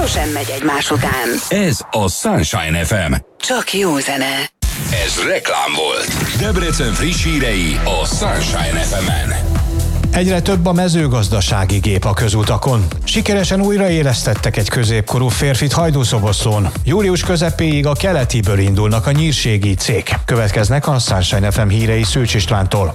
sosem megy egymás után. Ez a Sunshine FM. Csak jó zene. Ez reklám volt. Debrecen friss hírei a Sunshine FM-en. Egyre több a mezőgazdasági gép a közutakon. Sikeresen újraélesztettek egy középkorú férfit Hajdúszoboszlón. Július közepéig a Keletiből indulnak a nyírségi cég. Következnek a Sunshine FM hírei Szűcs Istvántól.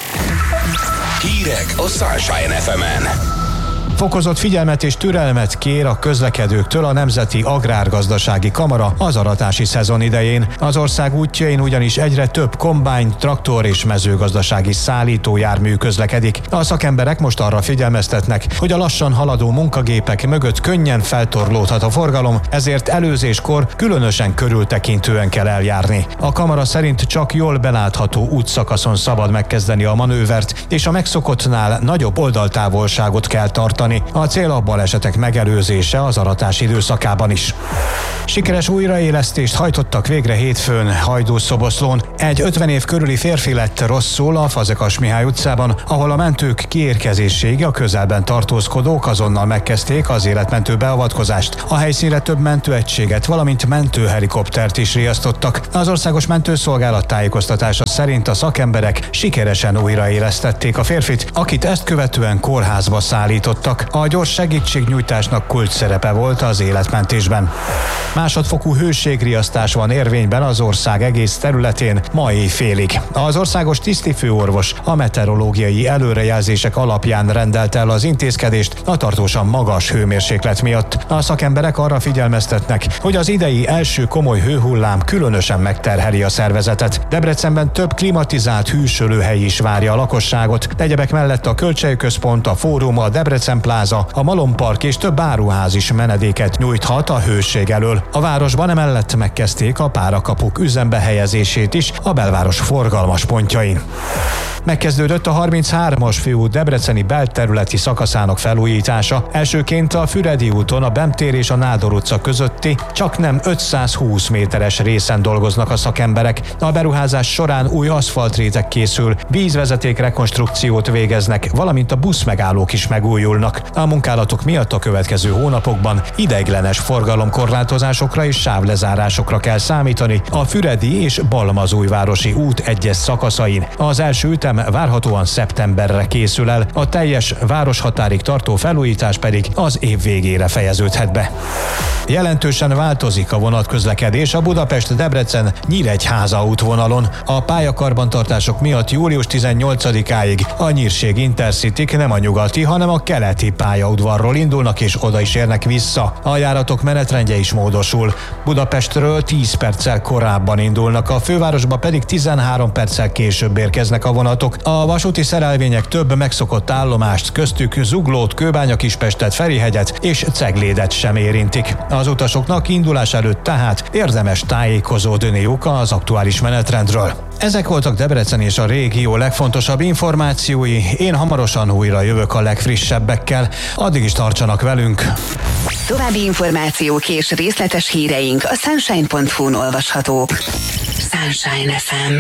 Hírek a Sunshine FM-en. Fokozott figyelmet és türelmet kér a közlekedőktől a Nemzeti Agrárgazdasági Kamara az aratási szezon idején. Az ország útjain ugyanis egyre több kombány, traktor és mezőgazdasági szállítójármű közlekedik. A szakemberek most arra figyelmeztetnek, hogy a lassan haladó munkagépek mögött könnyen feltorlódhat a forgalom, ezért előzéskor különösen körültekintően kell eljárni. A kamara szerint csak jól belátható útszakaszon szabad megkezdeni a manővert, és a megszokottnál nagyobb oldaltávolságot kell tartani. A cél a balesetek megelőzése az aratás időszakában is. Sikeres újraélesztést hajtottak végre hétfőn Hajdúszoboszlón. Egy 50 év körüli férfi lett rosszul a Fazekas Mihály utcában, ahol a mentők kiérkezéséig a közelben tartózkodók azonnal megkezdték az életmentő beavatkozást. A helyszínre több mentőegységet, valamint mentőhelikoptert is riasztottak. Az Országos Mentőszolgálat tájékoztatása szerint a szakemberek sikeresen újraélesztették a férfit, akit ezt követően kórházba szállítottak. A gyors segítségnyújtásnak kulcs szerepe volt az életmentésben. Másodfokú hőségriasztás van érvényben az ország egész területén ma éjfélig. Az országos tisztifőorvos a meteorológiai előrejelzések alapján rendelte el az intézkedést a tartósan magas hőmérséklet miatt. A szakemberek arra figyelmeztetnek, hogy az idei első komoly hőhullám különösen megterheli a szervezetet. Debrecenben több klimatizált hűsölőhely is várja a lakosságot. Egyebek mellett a Költségközpont, a Fórum, a Debrecen Pláza, a Malompark és több áruház is menedéket nyújthat a hőség elől. A városban emellett megkezdték a párakapuk üzembe helyezését is a belváros forgalmas pontjain. Megkezdődött a 33-as főút debreceni belterületi szakaszának felújítása. Elsőként a Füredi úton a Bem tér és a Nádor utca közötti csaknem 520 méteres részen dolgoznak a szakemberek. A beruházás során új aszfaltréteg készül, vízvezeték rekonstrukciót végeznek, valamint a buszmegállók is megújulnak. A munkálatok miatt a következő hónapokban ideiglenes forgalomkorlátozásokra és sávlezárásokra kell számítani a Füredi és Balmazújvárosi út egyes szakaszain. Az első ütem várhatóan szeptemberre készül el, a teljes városhatárig tartó felújítás pedig az év végére fejeződhet be. Jelentősen változik a vonatközlekedés a Budapest-Debrecen-Nyíregyháza útvonalon. A pályakarbantartások miatt július 18-áig a nyírség Intercityk nem a nyugati, hanem a keleti pályaudvarról indulnak és oda is érnek vissza. A járatok menetrendje is módosul. Budapestről 10 perccel korábban indulnak, a fővárosba pedig 13 perccel később érkeznek a vonatok. A vasúti szerelvények több megszokott állomást, köztük Zuglót, Kőbánya-Kispestet, Ferihegyet és Ceglédet sem érintik. Az utasoknak indulás előtt tehát érdemes tájékozódniuk az aktuális menetrendről. Ezek voltak Debrecen és a régió legfontosabb információi. Én hamarosan újra jövök a legfrissebbekkel. Addig is tartsanak velünk. További információk és részletes híreink a sunshine.hu-n olvashatók. Sunshine FM.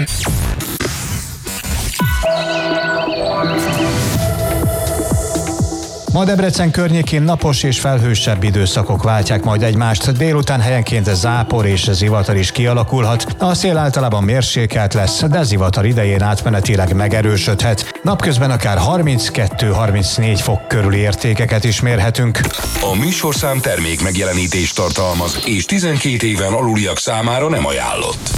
Ma Debrecen környékén napos és felhősebb időszakok váltják majd egymást, délután helyenként zápor és zivatar is kialakulhat. A szél általában mérsékelt lesz, de zivatar idején átmenetileg megerősödhet. Napközben akár 32-34 fok körüli értékeket is mérhetünk. A műsorszám termék megjelenítést tartalmaz, és 12 éven aluliak számára nem ajánlott.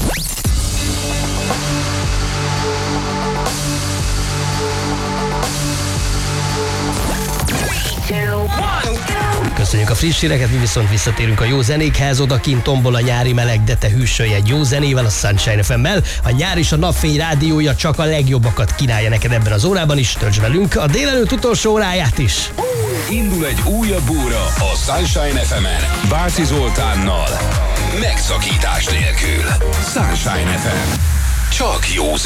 Köszönjük a friss híreket, mi viszont visszatérünk a jó zenékhez, odakint tombol a nyári meleg, de te hűsölj egy jó zenével a Sunshine FM-mel. A nyár és a napfény rádiója csak a legjobbakat kínálja neked ebben az órában is, töltsd velünk a délelőtt utolsó óráját is. Indul egy újabb óra a Sunshine FM-en, Bárci Zoltánnal, megszakítás nélkül. Sunshine FM. Csak jó